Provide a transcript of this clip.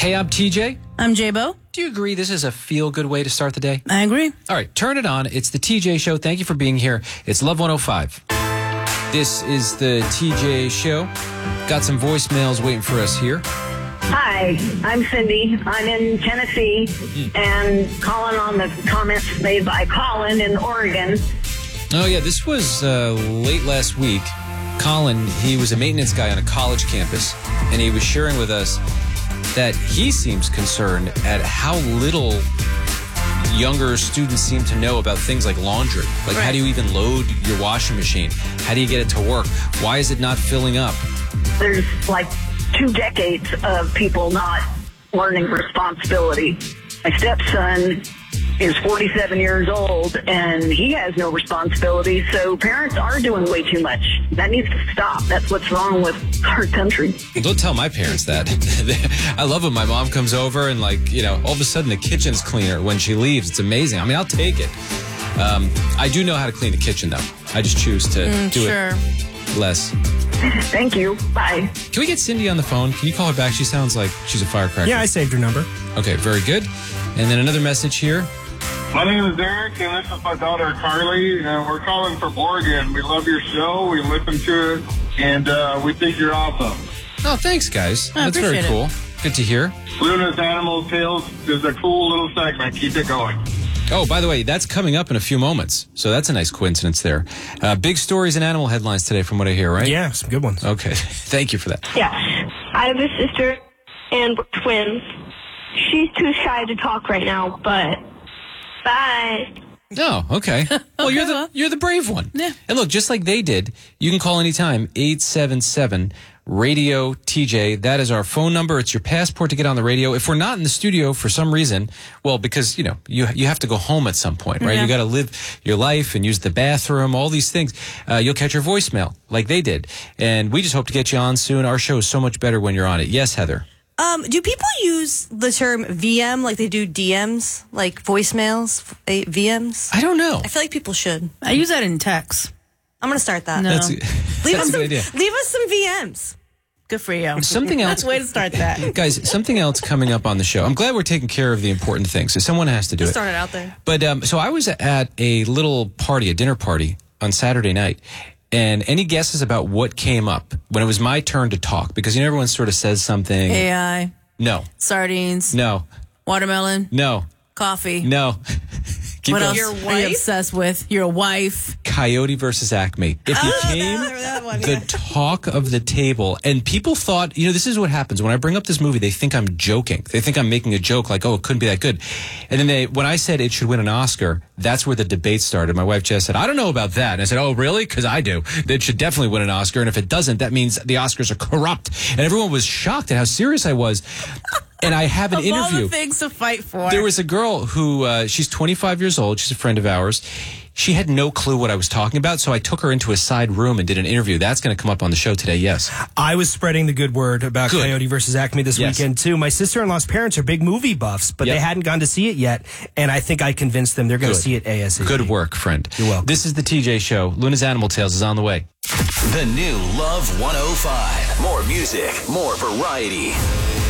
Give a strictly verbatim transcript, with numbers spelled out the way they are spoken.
Hey, I'm T J. I'm J-Bo. Do you agree this is a feel-good way to start the day? I agree. All right, turn it on. It's the T J Show. Thank you for being here. It's Love one oh five. This is the T J Show. Got some voicemails waiting for us here. Hi, I'm Cindy. I'm in Tennessee and calling on the comments made by Colin in Oregon. Oh, yeah, this was uh, late last week. Colin, he was a maintenance guy on a college campus, and he was sharing with us that he seems concerned at how little younger students seem to know about things like laundry. Like, Right. how do you even load your washing machine? How do you get it to work? Why is it not filling up? There's like two decades of people not learning responsibility. My stepson is forty-seven years old and he has no responsibility, so parents are doing way too much. That needs to stop. That's what's wrong with our country. Well, don't tell my parents that. I love when my mom comes over and, like, you know, all of a sudden the kitchen's cleaner when she leaves. It's amazing. I mean, I'll take it. Um, I do know how to clean the kitchen, though. I just choose to Mm, do sure. it less. Thank you. Bye. Can we get Cindy on the phone? Can you call her back? She sounds like she's a firecracker. Yeah, I saved her number. Okay, very good. And then another message here. My name is Eric, and this is my daughter Carly, and we're calling from Oregon. We love your show. We listen to it, and uh, we think you're awesome. Oh, thanks, guys. I That's very appreciate cool. Good to hear. Luna's Animal Tales is a cool little segment. Keep it going. Oh, by the way, that's coming up in a few moments. So that's a nice coincidence there. Uh, big stories and animal headlines today from what I hear, right? Yeah, some good ones. Okay. Thank you for that. Yeah. I have a sister and we're twins. She's too shy to talk right now, but bye. Oh, okay. Well, you're the well. you're the brave one. Yeah. And look, just like they did, you can call anytime, eight seven seven radio T J. That is our phone number. It's your passport to get on the radio. If we're not in the studio for some reason, well, because, you know, you you have to go home at some point, right? Yeah. You got to live your life and use the bathroom, all these things. Uh, you'll catch your voicemail like they did. And we just hope to get you on soon. Our show is so much better when you're on it. Yes, Heather. Um, do people use the term V M like they do D Ms, like voicemails, eh, V Ms? I don't know. I feel like people should. I use that in text. I'm going to start that. No. That's, Leave that's us a some, good idea. leave us some V Ms. Good for you. Something else. That's a way to start that. Guys, something else coming up on the show. I'm glad we're taking care of the important things. So someone has to do Just it. start it out there. But um, so I was at a little party, a dinner party on Saturday night. And any guesses about what came up when it was my turn to talk? Because, you know, everyone sort of says something. A I, No, sardines, no, watermelon, no, coffee. no. Keep What going. else Your are you wife? obsessed with? Your wife. Coyote versus Acme. It became that- that one, the yeah. talk of the table. And people thought, you know, this is what happens. When I bring up this movie, they think I'm joking. They think I'm making a joke like, oh, it couldn't be that good. And then they, when I said it should win an Oscar, that's where the debate started. My wife Jess said, I don't know about that. And I said, oh, really? Because I do. It should definitely win an Oscar. And if it doesn't, that means the Oscars are corrupt. And everyone was shocked at how serious I was. And I have an Of interview. all the things to fight for. There was a girl who, uh, she's twenty-five years old. She's a friend of ours. She had no clue what I was talking about, so I took her into a side room and did an interview. That's going to come up on the show today, yes. I was spreading the good word about Good. Coyote versus Acme this Yes. weekend, too. My sister-in-law's parents are big movie buffs, but Yep. they hadn't gone to see it yet, and I think I convinced them they're going to Good. see it ASAP. Good work, friend. You're welcome. This is the T J Show. Luna's Animal Tales is on the way. The new Love one oh five. More music, more variety.